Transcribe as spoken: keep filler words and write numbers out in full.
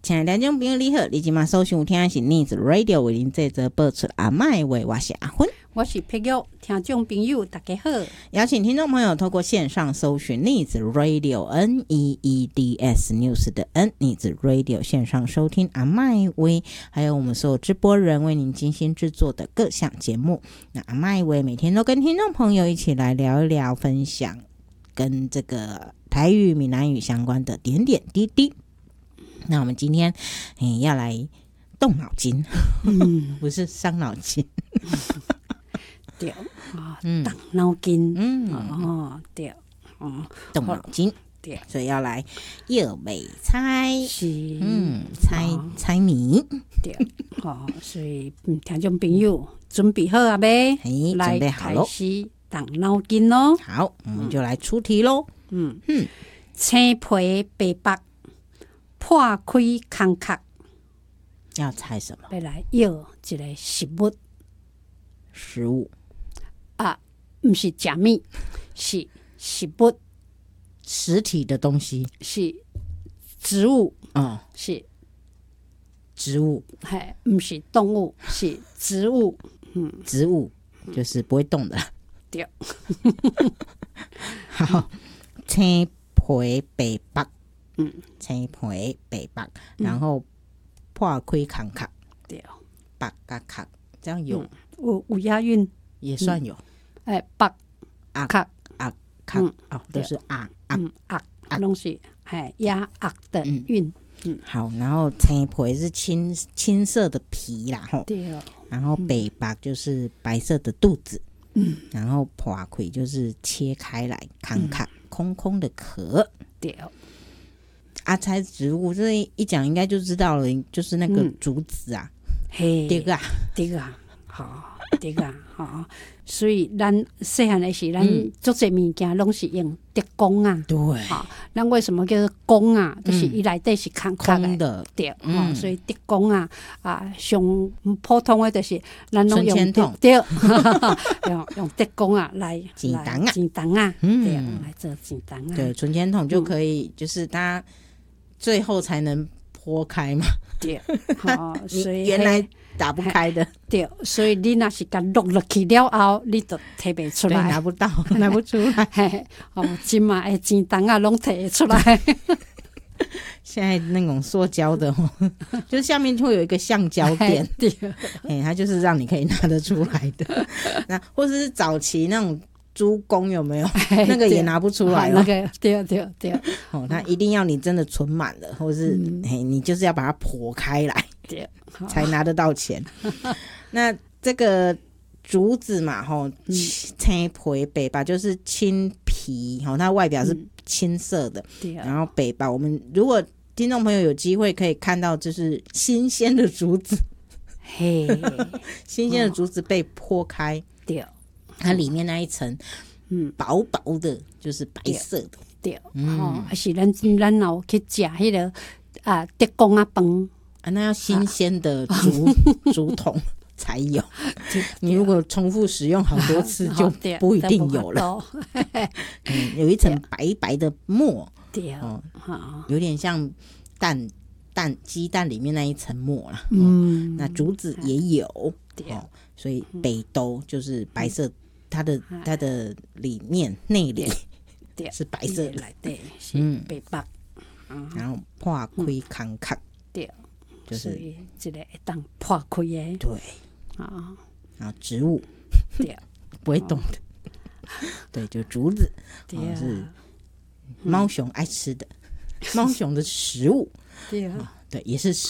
亲爱的听众朋友你好，你今晚收听有听的是 Needs Radio 为您这则播出阿麦话，我是阿芬， 我是佩玉，听众朋友大家好。 邀请听众朋友透过线上搜寻 Needs Radio N E E D S News 的 N Needs Radio 线上收听阿麦话，还有我们所有直播人为您精心制作的各项节目。那阿麦话每天都跟听众朋友一起来聊一聊，分享跟这个台语、闽南语相关的点点滴滴。那我们今天、欸、要来动脑筋、嗯、不是伤脑筋对啊，动脑筋，嗯哦对，哦动脑筋对，所以要来又美猜， 是嗯猜、哦、猜谜对，好、哦，所以听众朋友准备好了没？ 准备好了， 开始动脑筋咯。 好，我们就来出题咯。嗯嗯， 青皮白白。破开空壳， 要猜什么？ 要来要一个食物， 食物啊，不是假物，是食物， 实体的东西， 是植物， 哦， 是植物， 嘿，不是动物，是植物， 嗯，植物就是不会动的， 对。 好，青皮白白。 嗯， 青皮白白，然后破开空壳， 对， 白甲壳，这样有、 嗯、有有押韵， 也算有。 哎、嗯，白啊壳啊壳哦，都是啊啊啊啊，拢是哎押啊的韵。嗯， 好，然后青皮是青青色的皮啦，吼， 对哦。 然后白白就是白色的肚子， 嗯， 然后破开就是切开来，空壳、嗯、空空的壳， 对哦。 啊，猜植物，这一讲应该就知道了，就是那个竹子啊， 嘿、嗯， 对啊， 对啊，好，对啊，好，所以咱细汉的时，咱做这物件拢是用竹竿啊， 对， 好，咱为什么叫做竿啊？就是伊内底是空空的， 对，嗯、哦，所以竹竿啊，啊，上普通的就是咱拢用对，用用竹竿啊来剪档啊， 剪档啊， 嗯， 对，来做剪档啊， 对，存钱筒就可以，嗯、就是它。最后才能剖开嘛， 对，哦，所以原来打不开的， 对，所以你那是甲落落去了后，你就摕不出来， 拿不到，拿不出来， 嘿，哦，今嘛的钱筒啊，拢摕出来。 现在那种塑胶的，就是下面会有一个橡胶垫， 对， 哎，它就是让你可以拿得出来的。那或者是早期那种。猪公有没有？那个也拿不出来、哦、 那个对对对， 哦，它一定要你真的存满了，或是、嗯、嘿，你就是要把它剖开来， 对， 才拿得到钱。那这个竹子嘛，吼，青皮白白就是青皮，吼，它外表是青色的，嗯、然后白白，我们如果听众朋友有机会可以看到，就是新鲜的竹子， 嘿， 新鲜的竹子被剖开， 对。 它里面那一层，嗯，薄薄的，就是白色的， 对，嗯，哦，还是咱咱有去食迄个啊，竹竿啊饭啊，那要新鲜的竹、啊、竹筒才有。你如果重复使用好多次，就不一定有了。嗯，有一层白白的沫， 对， 哦，有点像蛋蛋鸡蛋里面那一层沫啦。嗯、哦，那竹子也有，对、哦，所以北斗就是白色。它的它的里面内里是白色的， 对，是白白， 嗯、然后破开空壳， 对， 就是这个会当破开的， 对啊，然后植物， 对， 不会动的，对，就竹子，对、哦，是猫熊爱吃的，猫熊的食物， 对啊、哦，对，也是食